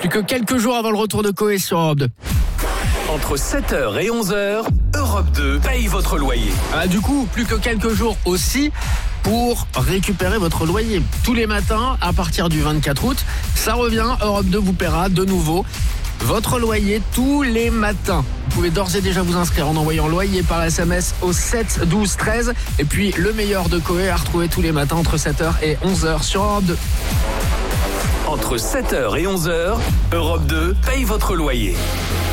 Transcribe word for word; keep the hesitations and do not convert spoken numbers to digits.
Plus que quelques jours avant le retour de Coé sur Europe deux. Entre sept heures et onze heures, Europe deux paye votre loyer. Ah, du coup, plus que quelques jours aussi pour récupérer votre loyer. Tous les matins, à partir du vingt-quatre août, ça revient, Europe deux vous paiera de nouveau votre loyer tous les matins. Vous pouvez d'ores et déjà vous inscrire en envoyant loyer par S M S au sept douze treize. Et puis, le meilleur de Coé à retrouver tous les matins entre sept heures et onze heures sur Europe deux. Entre sept heures et onze heures, Europe deux paye votre loyer.